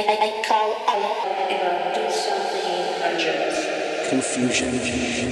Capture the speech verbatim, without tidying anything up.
I call Allah. If I do something, I just confusion.